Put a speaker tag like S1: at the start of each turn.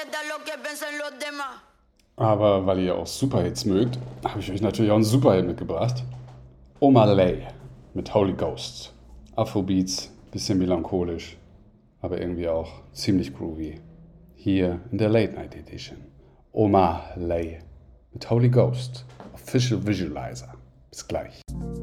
S1: Aber weil ihr auch Superhits mögt, habe ich euch natürlich auch einen Superhit mitgebracht. Omah Lay mit Holy Ghost. Afrobeats, bisschen melancholisch, aber irgendwie auch ziemlich groovy. Hier in der Late Night Edition. Omah Lay mit Holy Ghost, Official Visualizer. Bis gleich.